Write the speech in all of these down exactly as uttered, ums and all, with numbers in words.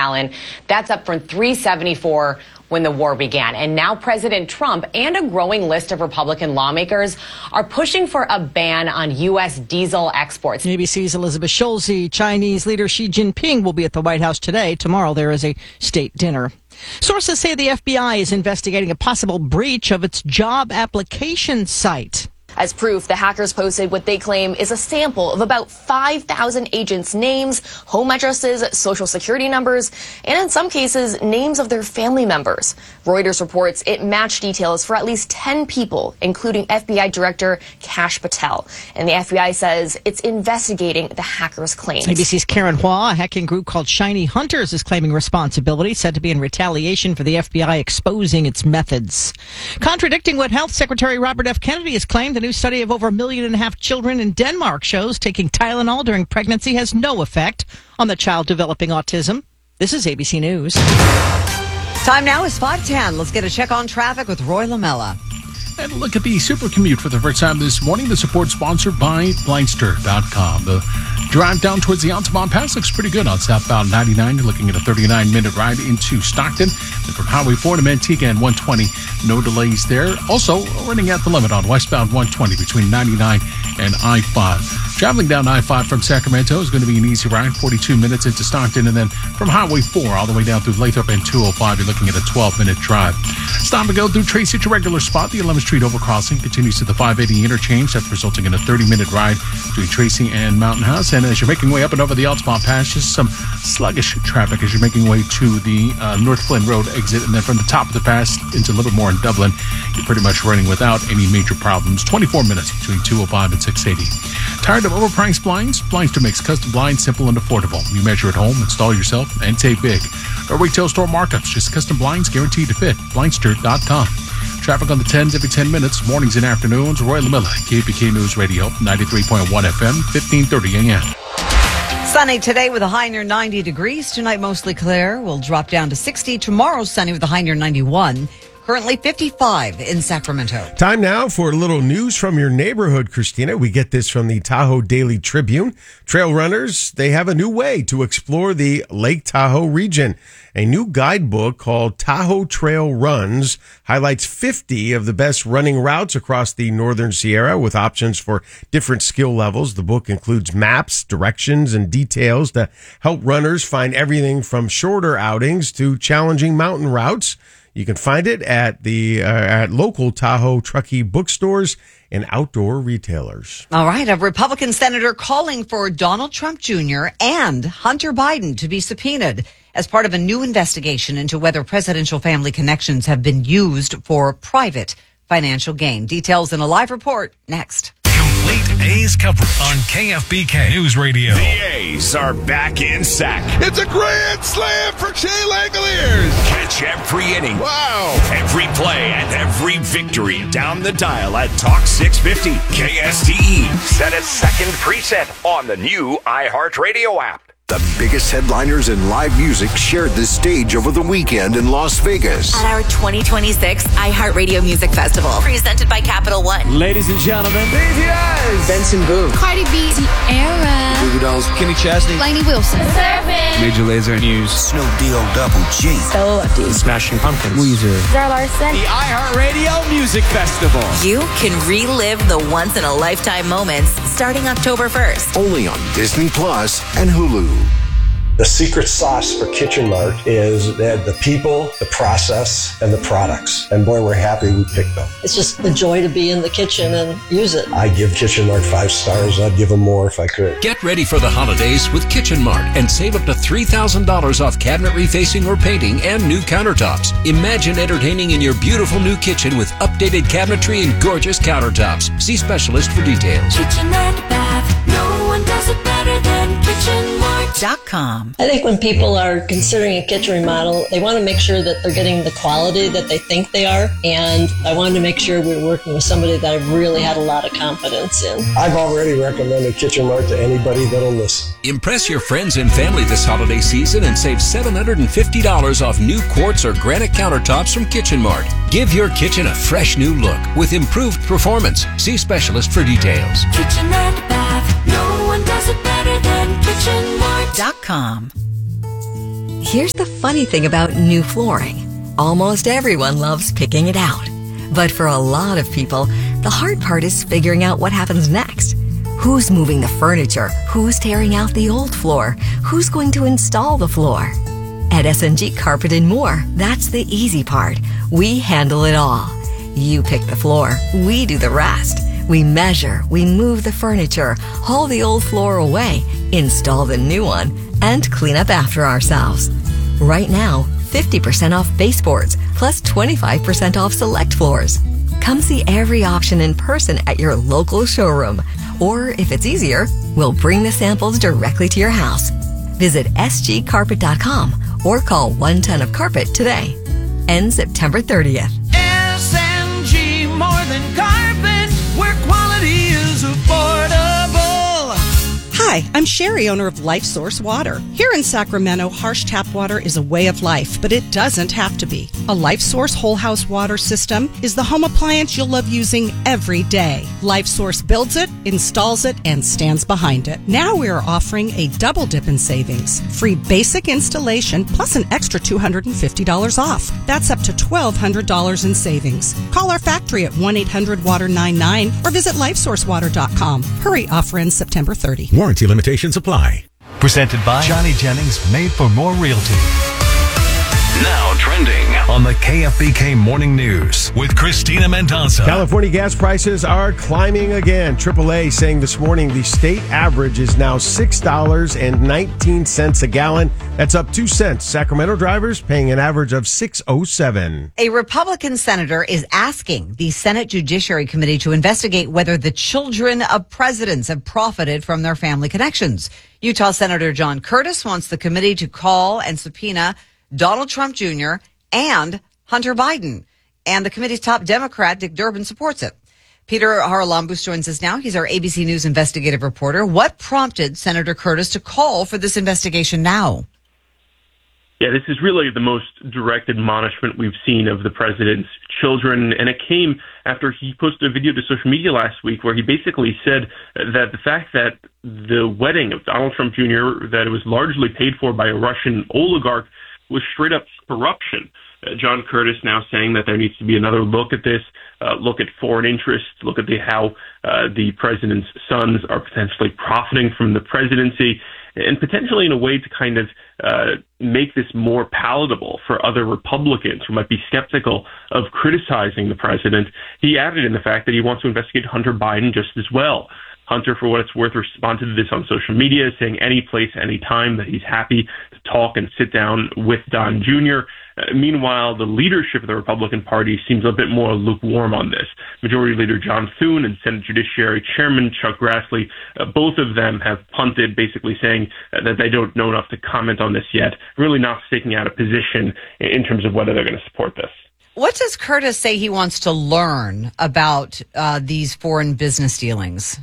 gallon. That's up from three seventy-four when the war began. And now President Trump and a growing list of Republican lawmakers are pushing for a ban on U S diesel exports. A B C's Elizabeth Schulze. Chinese leader Xi Jinping will be at the White House today. Tomorrow there is a state dinner. Sources say the F B I is investigating a possible breach of its job application site. As proof, the hackers posted what they claim is a sample of about five thousand agents' names, home addresses, social security numbers, and in some cases, names of their family members. Reuters reports it matched details for at least ten people, including F B I Director Kash Patel. And the F B I says it's investigating the hackers' claims. A B C's Karen Hua, a hacking group called Shiny Hunters, is claiming responsibility, said to be in retaliation for the F B I exposing its methods. Contradicting what Health Secretary Robert F. Kennedy has claimed, a new study of over a million and a half children in Denmark shows taking Tylenol during pregnancy has no effect on the child developing autism. This is A B C News. Time now is five ten. Let's get a check on traffic with Roy Lamella. And look at the super commute for the first time this morning. The support sponsored by Blindster dot com. The drive down towards the Altamont Pass looks pretty good on southbound ninety-nine. You're looking at a thirty-nine minute ride into Stockton. And from Highway four to Manteca and one twenty, no delays there. Also running at the limit on westbound one twenty between ninety-nine and I five. Traveling down I five from Sacramento is going to be an easy ride, forty-two minutes into Stockton. And then from Highway four all the way down through Lathrop and two oh five, you're looking at a twelve minute drive. Stop and go through Tracy at your regular spot. The eleventh Street overcrossing continues to the five eighty interchange. That's resulting in a thirty minute ride between Tracy and Mountain House. And as you're making way up and over the Altamont Pass, just some sluggish traffic as you're making way to the uh, North Flint Road exit. And then from the top of the pass into Livermore and Dublin, you're pretty much running without any major problems. twenty-four minutes between two oh five and six eighty. Tired of overpriced blinds? Blindster makes custom blinds simple and affordable. You measure at home, install yourself, and save big. No retail store markups, just custom blinds guaranteed to fit. Blindster dot com. Traffic on the tens every ten minutes, mornings and afternoons. Roy Lamella, K P K News Radio, ninety-three point one F M, fifteen thirty A M. Sunny today with a high near ninety degrees. Tonight mostly clear. We'll drop down to sixty. Tomorrow sunny with a high near ninety-one. Currently fifty-five in Sacramento. Time now for a little news from your neighborhood, Christina. We get this from the Tahoe Daily Tribune. Trail runners, they have a new way to explore the Lake Tahoe region. A new guidebook called Tahoe Trail Runs highlights fifty of the best running routes across the Northern Sierra with options for different skill levels. The book includes maps, directions, and details to help runners find everything from shorter outings to challenging mountain routes. You can find it at the uh, at local Tahoe Truckee bookstores and outdoor retailers. All right. A Republican senator calling for Donald Trump Junior and Hunter Biden to be subpoenaed as part of a new investigation into whether presidential family connections have been used for private financial gain. Details in a live report next. Complete A's coverage on K F B K News Radio. The A's are back in sack. It's a grand slam for Shea Langoliers. Catch every inning. Wow. Every play and every victory down the dial at Talk six fifty. K S T E. Set a second preset on the new iHeartRadio app. The biggest headliners in live music shared the stage over the weekend in Las Vegas. At our twenty twenty-six iHeartRadio Music Festival, presented by Capital One. Ladies and gentlemen, B T S, Benson Boone, Cardi B, Tierra, Goo Goo Dolls, Kenny Chesney, Lainey Wilson, Servant, Major Lazer, News, Snoop D-O Double G, Stella Lefty, Smashing Pumpkins, Weezer, Zara Larson. The iHeartRadio Music Festival. You can relive the once-in-a-lifetime moments starting October first. Only on Disney Plus and Hulu. The secret sauce for Kitchen Mart is that the people, the process, and the products. And boy, we're happy we picked them. It's just the joy to be in the kitchen and use it. I give Kitchen Mart five stars. I'd give them more if I could. Get ready for the holidays with Kitchen Mart and save up to three thousand dollars off cabinet refacing or painting and new countertops. Imagine entertaining in your beautiful new kitchen with updated cabinetry and gorgeous countertops. See specialist for details. Kitchen and bath. No one does it better than Kitchen Mart dot com. I think when people are considering a kitchen remodel, they want to make sure that they're getting the quality that they think they are. And I wanted to make sure we were working with somebody that I really had a lot of confidence in. I've already recommended Kitchen Mart to anybody that'll listen. Impress your friends and family this holiday season and save seven hundred fifty dollars off new quartz or granite countertops from Kitchen Mart. Give your kitchen a fresh new look with improved performance. See specialist for details. Kitchen and bath. No one does it better than Kitchen Mart dot com. Here's the funny thing about new flooring. Almost everyone loves picking it out. But for a lot of people, the hard part is figuring out what happens next. Who's moving the furniture? Who's tearing out the old floor? Who's going to install the floor? At S and G Carpet and More, that's the easy part. We handle it all. You pick the floor, we do the rest. We measure, we move the furniture, haul the old floor away, install the new one, and clean up after ourselves. Right now, fifty percent off baseboards, plus twenty-five percent off select floors. Come see every option in person at your local showroom. Or if it's easier, we'll bring the samples directly to your house. Visit S G carpet dot com or call one ton of carpet today. Ends September thirtieth. S and G, more than carpet, where quality is affordable. Hi, I'm Sherry, owner of Life Source Water. Here in Sacramento, harsh tap water is a way of life, but it doesn't have to be. A Life Source whole house water system is the home appliance you'll love using every day. Life Source builds it, installs it, and stands behind it. Now we are offering a double dip in savings. Free basic installation plus an extra two hundred fifty dollars off. That's up to twelve hundred dollars in savings. Call our factory at one eight hundred water ninety-nine or visit life source water dot com. Hurry, offer ends September thirtieth. Warranty limitations apply. Presented by Johnny Jennings, made for more realty. Now trending On the K F B K Morning News with Christina Mendoza. California gas prices are climbing again. triple A saying this morning the state average is now six dollars and nineteen cents a gallon. That's up two cents. Sacramento drivers paying an average of six oh seven. A Republican senator is asking the Senate Judiciary Committee to investigate whether the children of presidents have profited from their family connections. Utah Senator John Curtis wants the committee to call and subpoena Donald Trump Junior and Hunter Biden. And the committee's top Democrat, Dick Durbin, supports it. Peter Haralambous joins us now. He's our A B C News investigative reporter. What prompted Senator Curtis to call for this investigation now? Yeah, this is really the most direct admonishment we've seen of the president's children, and it came after he posted a video to social media last week where he basically said that the fact that the wedding of Donald Trump Junior, that it was largely paid for by a Russian oligarch, was straight up corruption. Uh, John Curtis now saying that there needs to be another look at this, uh, look at foreign interests, look at the, how uh, the president's sons are potentially profiting from the presidency, and potentially in a way to kind of uh, make this more palatable for other Republicans who might be skeptical of criticizing the president. He added in the fact that he wants to investigate Hunter Biden just as well. Hunter, for what it's worth, responded to this on social media, saying any place, any time that he's happy to talk and sit down with Don Junior Uh, meanwhile, the leadership of the Republican Party seems a bit more lukewarm on this. Majority Leader John Thune and Senate Judiciary Chairman Chuck Grassley, uh, both of them have punted, basically saying uh, that they don't know enough to comment on this yet, really not staking out a position in terms of whether they're going to support this. What does Curtis say he wants to learn about uh, these foreign business dealings?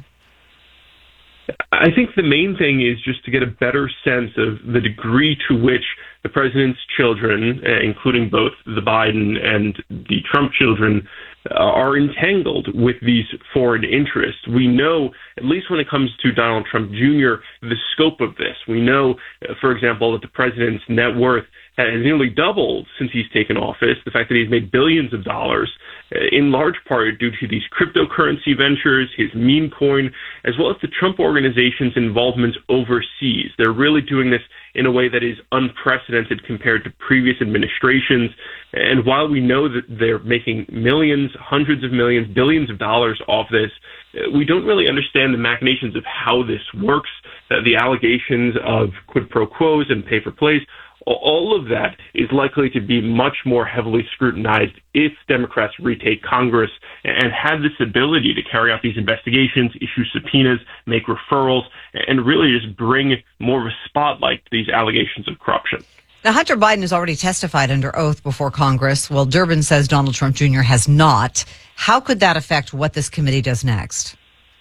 I think the main thing is just to get a better sense of the degree to which the president's children, including both the Biden and the Trump children, uh, are entangled with these foreign interests. We know, at least when it comes to Donald Trump Junior, the scope of this. We know, uh, for example, that the president's net worth has nearly doubled since he's taken office. The fact that he's made billions of dollars, uh, in large part due to these cryptocurrency ventures, his meme coin, as well as the Trump organization's involvement overseas. They're really doing this in a way that is unprecedented compared to previous administrations. And while we know that they're making millions, hundreds of millions, billions of dollars off this, we don't really understand the machinations of how this works, uh, the allegations of quid pro quos and pay for plays. All of that is likely to be much more heavily scrutinized if Democrats retake Congress and have this ability to carry out these investigations, issue subpoenas, make referrals, and really just bring more of a spotlight to these allegations of corruption. Now, Hunter Biden has already testified under oath before Congress. Well, Durbin says Donald Trump Junior has not. How could that affect what this committee does next?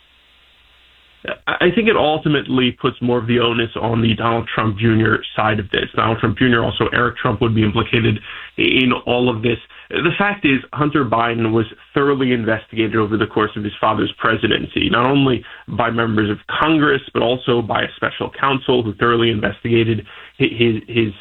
I think it ultimately puts more of the onus on the Donald Trump Junior side of this. Donald Trump Junior, also Eric Trump, would be implicated in all of this. The fact is, Hunter Biden was thoroughly investigated over the course of his father's presidency, not only by members of Congress, but also by a special counsel who thoroughly investigated his, his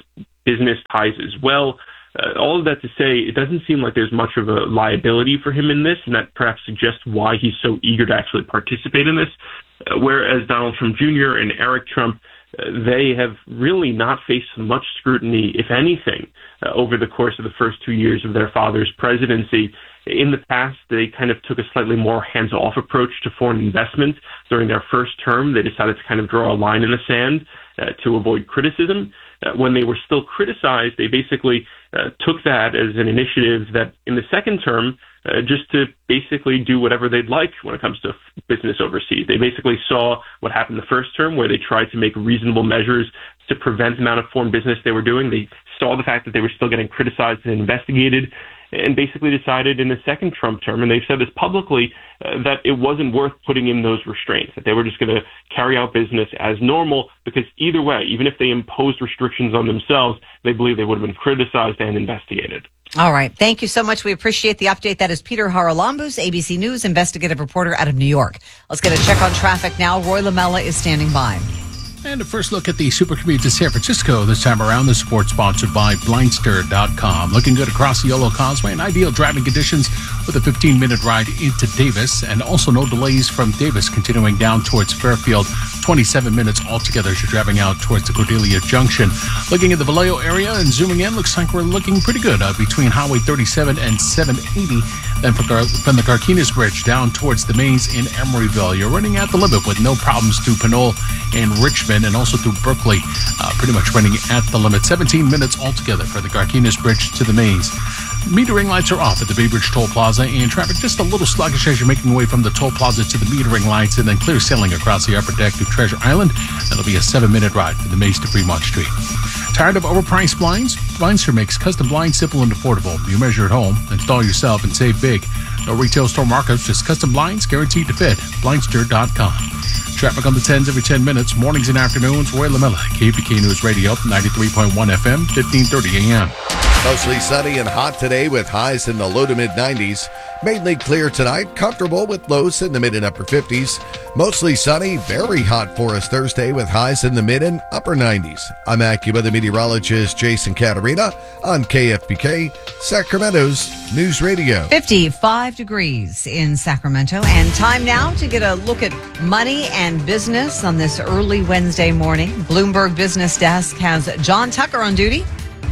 business ties as well. Uh, all of that to say, it doesn't seem like there's much of a liability for him in this, and that perhaps suggests why he's so eager to actually participate in this. Uh, whereas Donald Trump Junior and Eric Trump, uh, they have really not faced much scrutiny, if anything, uh, over the course of the first two years of their father's presidency. In the past, they kind of took a slightly more hands-off approach to foreign investment. During their first term, they decided to kind of draw a line in the sand uh, to avoid criticism. Uh, when they were still criticized, they basically uh, took that as an initiative that in the second term, uh, just to basically do whatever they'd like when it comes to f- business overseas. They basically saw what happened the first term, where they tried to make reasonable measures to prevent the amount of foreign business they were doing. They saw the fact that they were still getting criticized and investigated, and basically decided in the second Trump term, and they've said this publicly, uh, that it wasn't worth putting in those restraints, that they were just going to carry out business as normal, because either way, even if they imposed restrictions on themselves, they believe they would have been criticized and investigated. All right. Thank you so much. We appreciate the update. That is Peter Haralambous, A B C News investigative reporter out of New York. Let's get a check on traffic now. Roy Lamella is standing by. And a first look at the Supercommute to San Francisco this time around. The support sponsored by Blindster dot com. Looking good across the Yolo Causeway and ideal driving conditions with a fifteen-minute ride into Davis. And also no delays from Davis continuing down towards Fairfield. twenty-seven minutes altogether as you're driving out towards the Cordelia Junction. Looking at the Vallejo area and zooming in, looks like we're looking pretty good uh, between Highway thirty-seven and seven eighty. Then from, Gar- from the Carquinez Bridge down towards the mains in Emeryville. You're running at the limit with no problems through Pinole and Richmond, and also through Berkeley, uh, pretty much running at the limit. seventeen minutes altogether for the Carquinez Bridge to the mains. Metering lights are off at the Bay Bridge Toll Plaza, and traffic just a little sluggish as you're making your way from the toll plaza to the metering lights, and then clear sailing across the upper deck to Treasure Island. That'll be a seven-minute ride from the mains to Fremont Street. Tired of overpriced blinds? Blindster makes custom blinds simple and affordable. You measure at home, install yourself, and save big. No retail store markups, just custom blinds guaranteed to fit. Blindster dot com. Traffic on the tens every ten minutes, mornings and afternoons. Roy Lamella, K F B K News Radio, ninety-three point one F M, fifteen thirty A M. Mostly sunny and hot today with highs in the low to mid nineties. Mainly clear tonight, comfortable with lows in the mid and upper fifties. Mostly sunny, very hot for us Thursday with highs in the mid and upper nineties. I'm AccuWeather meteorologist Jason Caterina on K F B K, Sacramento's News Radio. fifty-five degrees in Sacramento, and time now to get a look at money and business on this early Wednesday morning. Bloomberg Business Desk has John Tucker on duty.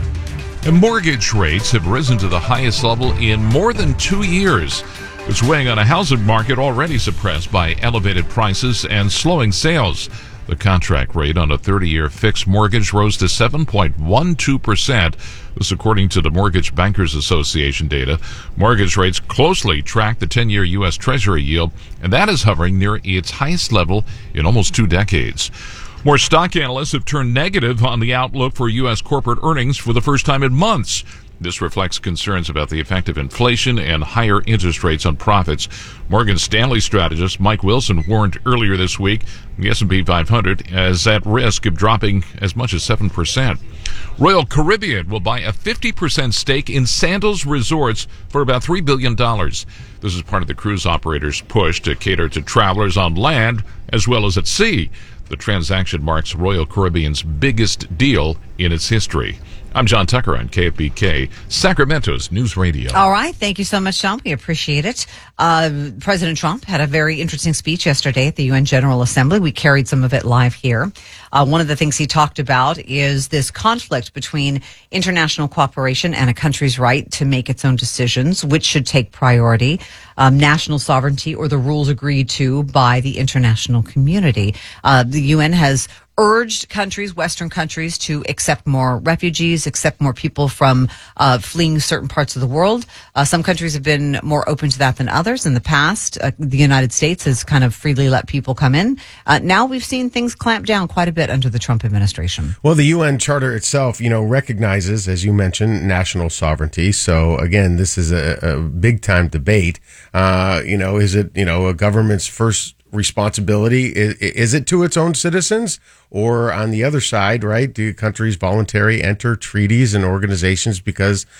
And mortgage rates have risen to the highest level in more than two years. It's weighing on a housing market already suppressed by elevated prices and slowing sales. The contract rate on a thirty-year fixed mortgage rose to seven point one two percent. This according to the Mortgage Bankers Association data. Mortgage rates closely track the ten-year U S Treasury yield, and that is hovering near its highest level in almost two decades. More stock analysts have turned negative on the outlook for U S corporate earnings for the first time in months. This reflects concerns about the effect of inflation and higher interest rates on profits. Morgan Stanley strategist Mike Wilson warned earlier this week the S and P five hundred is at risk of dropping as much as seven percent. Royal Caribbean will buy a fifty percent stake in Sandals Resorts for about three billion dollars. This is part of the cruise operator's push to cater to travelers on land as well as at sea. The transaction marks Royal Caribbean's biggest deal in its history. I'm John Tucker on K F B K, Sacramento's News Radio. All right. Thank you so much, John. We appreciate it. Uh, President Trump had a very interesting speech yesterday at the U N General Assembly. We carried some of it live here. Uh, one of the things he talked about is this conflict between international cooperation and a country's right to make its own decisions, which should take priority, um, national sovereignty or the rules agreed to by the international community. Uh, the U N has urged countries, Western countries, to accept more refugees, accept more people from uh, fleeing certain parts of the world. Uh, some countries have been more open to that than others. In the past, uh, the United States has kind of freely let people come in. Uh, now we've seen things clamp down quite a bit under the Trump administration. Well, the U N Charter itself, you know, recognizes, as you mentioned, national sovereignty. So, again, this is a, a big-time debate. Uh, you know, is it, you know, a government's first responsibility? Is, is it to its own citizens? Or on the other side, right, do countries voluntarily enter treaties and organizations because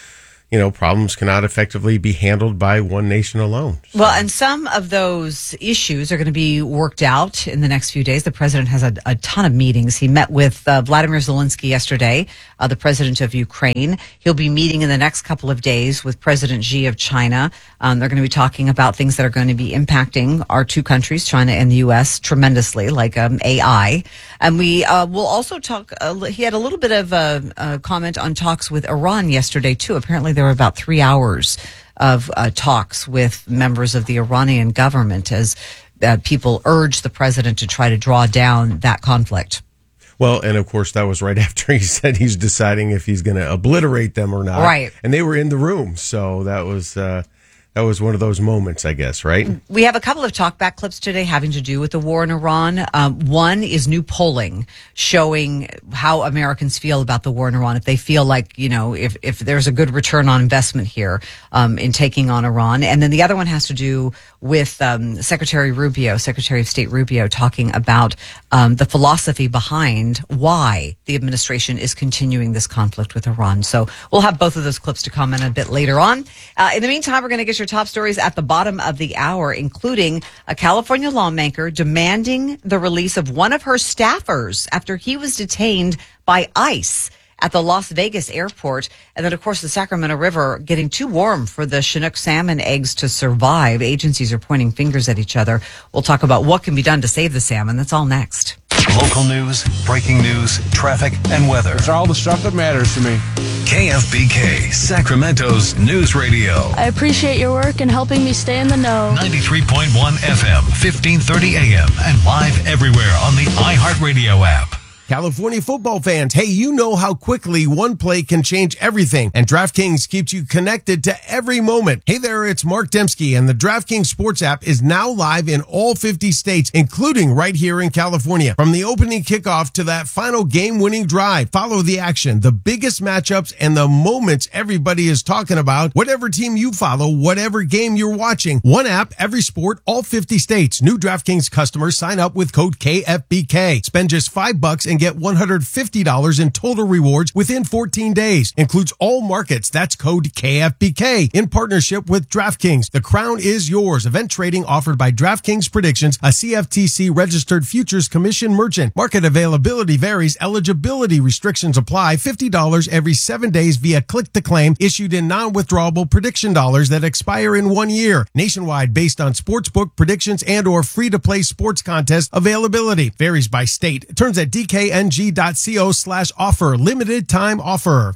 you know, problems cannot effectively be handled by one nation alone. So. Well, and some of those issues are going to be worked out in the next few days. The president has a, a ton of meetings. He met with uh, Vladimir Zelensky yesterday, uh, the president of Ukraine. He'll be meeting in the next couple of days with President Xi of China. Um, they're going to be talking about things that are going to be impacting our two countries, China and the U S, tremendously, like um, A I. And we uh, will also talk, uh, he had a little bit of a, a comment on talks with Iran yesterday, too. Apparently there were about three hours of uh, talks with members of the Iranian government as uh, people urged the president to try to draw down that conflict. Well, and of course, that was right after he said he's deciding if he's going to obliterate them or not. Right. And they were in the room. So that was... Uh, That was one of those moments, I guess, right? We have a couple of talkback clips today having to do with the war in Iran. Um, one is new polling showing how Americans feel about the war in Iran. If they feel like, you know, if, if there's a good return on investment here um, in taking on Iran. And then the other one has to do with um, Secretary Rubio, Secretary of State Rubio, talking about um, the philosophy behind why the administration is continuing this conflict with Iran. So we'll have both of those clips to comment a bit later on. Uh, in the meantime, we're going to get your top stories at the bottom of the hour, including a California lawmaker demanding the release of one of her staffers after he was detained by ICE at the Las Vegas airport. And then, of course, the Sacramento River getting too warm for the Chinook salmon eggs to survive. Agencies are pointing fingers at each other. We'll talk about what can be done to save the salmon. That's all next. Local news, breaking news, traffic, and weather. It's all the stuff that matters to me. K F B K, Sacramento's news radio. I appreciate your work in helping me stay in the know. ninety-three point one F M, fifteen thirty A M, and live everywhere on the iHeartRadio app. California football fans, hey, you know how quickly one play can change everything, and DraftKings keeps you connected to every moment. Hey there, it's Mark Dembski, and the DraftKings Sports app is now live in all fifty states, including right here in California. From the opening kickoff to that final game-winning drive, follow the action, the biggest matchups, and the moments everybody is talking about. Whatever team you follow, whatever game you're watching, one app, every sport, all fifty states. New DraftKings customers sign up with code K F B K. Spend just five bucks and get one hundred fifty dollars in total rewards within fourteen days. Includes all markets. That's code K F B K in partnership with DraftKings. The crown is yours. Event trading offered by DraftKings Predictions, a C F T C registered futures commission merchant. Market availability varies. Eligibility restrictions apply. fifty dollars every seven days via click to claim, issued in non-withdrawable prediction dollars that expire in one year. Nationwide based on sportsbook predictions and or free-to-play sports contest availability. Varies by state. Terms at D K N G dot co slash offer. Limited time offer.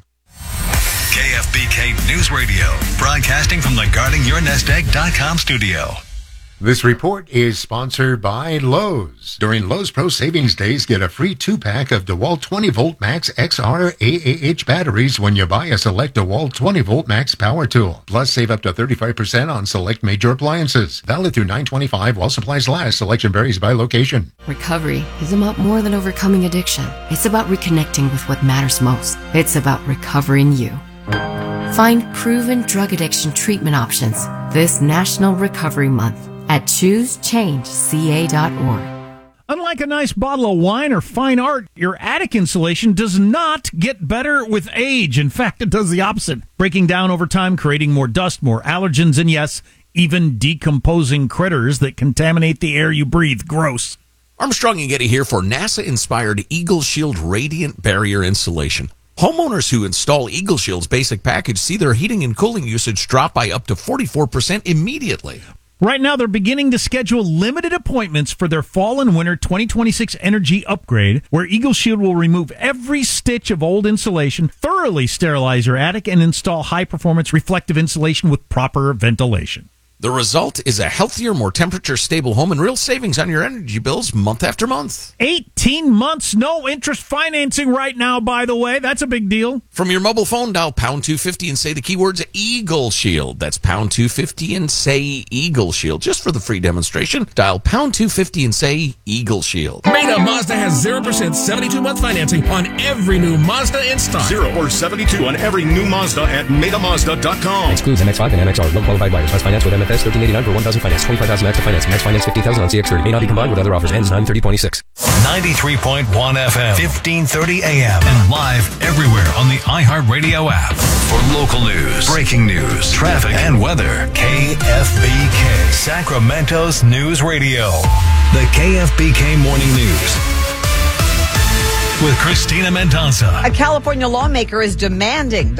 K F B K News Radio, broadcasting from the guarding your nest egg dot com studio. This report is sponsored by Lowe's. During Lowe's Pro Savings Days, get a free two-pack of DeWalt twenty volt Max X R A A H batteries when you buy a select DeWalt twenty volt Max power tool. Plus, save up to thirty-five percent on select major appliances. Valid through nine twenty-five while supplies last. Selection varies by location. Recovery is about more than overcoming addiction. It's about reconnecting with what matters most. It's about recovering you. Find proven drug addiction treatment options this National Recovery Month at choose change C A dot org. Unlike a nice bottle of wine or fine art, your attic insulation does not get better with age. In fact, it does the opposite, breaking down over time, creating more dust, more allergens, and yes, even decomposing critters that contaminate the air you breathe. Gross. Armstrong and Getty here for NASA-inspired Eagle Shield Radiant Barrier Insulation. Homeowners who install Eagle Shield's basic package see their heating and cooling usage drop by up to forty-four percent immediately. Right now, they're beginning to schedule limited appointments for their fall and winter twenty twenty-six energy upgrade, where Eagle Shield will remove every stitch of old insulation, thoroughly sterilize your attic, and install high-performance reflective insulation with proper ventilation. The result is a healthier, more temperature-stable home and real savings on your energy bills month after month. eighteen months, no interest financing right now, by the way. That's a big deal. From your mobile phone, dial pound two fifty and say the keywords Eagle Shield. That's pound two fifty and say Eagle Shield. Just for the free demonstration, dial pound two fifty and say Eagle Shield. Meda Mazda has zero percent seventy-two month financing on every new Mazda in stock. zero or seventy-two on every new Mazda at Meda Mazda dot com. Excludes M X five and M X R. No qualified buyers. Must finance with M F F S thirteen eighty-nine for one thousand finance. twenty-five thousand max to finance. Max finance fifteen thousand on C X thirty. May not be combined with other offers. Ends nine thirty twenty-six. ninety-three point one F M, fifteen thirty A M, and live everywhere on the iHeartRadio app. For local news, breaking news, traffic, and weather, K F B K, Sacramento's News Radio. The K F B K Morning News with Christina Mendonça. A California lawmaker is demanding the